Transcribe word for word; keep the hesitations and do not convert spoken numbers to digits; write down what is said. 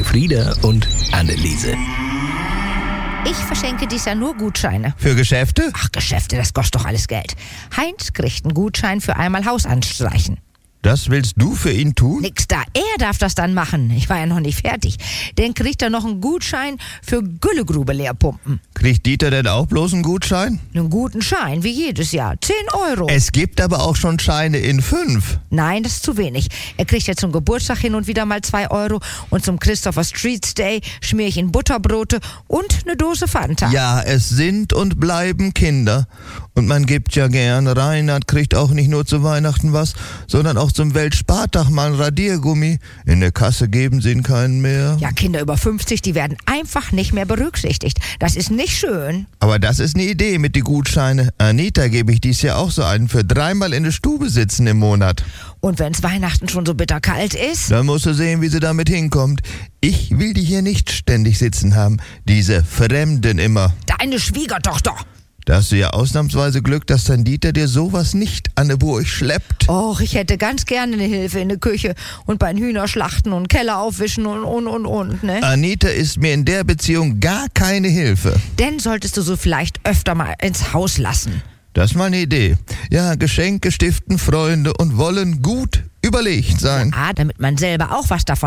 Frieda und Anneliese. Ich verschenke dies Jahr nur Gutscheine. Für Geschäfte? Ach, Geschäfte, das kostet doch alles Geld. Heinz kriegt einen Gutschein für einmal Haus anstreichen. Das willst du für ihn tun? Nix da, er darf das dann machen. Ich war ja noch nicht fertig. Dann kriegt er noch einen Gutschein für Güllegrube leerpumpen. Kriegt Dieter denn auch bloß einen Gutschein? Einen guten Schein, wie jedes Jahr. Zehn Euro. Es gibt aber auch schon Scheine in fünf. Nein, das ist zu wenig. Er kriegt ja zum Geburtstag hin und wieder mal zwei Euro und zum Christopher Streets Day schmier ich ihn Butterbrote und eine Dose Fanta. Ja, es sind und bleiben Kinder. Und man gibt ja gern. Reinhard kriegt auch nicht nur zu Weihnachten was, sondern auch zum Weltspartag mal ein Radiergummi. In der Kasse geben sie ihn keinen mehr. Ja, Kinder über fünfzig, die werden einfach nicht mehr berücksichtigt. Das ist nicht schön. Aber das ist eine Idee mit die Gutscheine. Anita gebe ich dies Jahr auch so einen für dreimal in der Stube sitzen im Monat. Und wenn's Weihnachten schon so bitterkalt ist? Dann musst du sehen, wie sie damit hinkommt. Ich will die hier nicht ständig sitzen haben. Diese Fremden immer. Deine Schwiegertochter. Da hast du ja ausnahmsweise Glück, dass dein Dieter dir sowas nicht an der Burg schleppt. Och, ich hätte ganz gerne eine Hilfe in der Küche und beim Hühnerschlachten und Keller aufwischen und und und und, ne? Anita ist mir in der Beziehung gar keine Hilfe. Denn solltest du so vielleicht öfter mal ins Haus lassen. Das ist mal eine Idee. Ja, Geschenke stiften Freunde und wollen gut überlegt sein. Ah, damit man selber auch was davon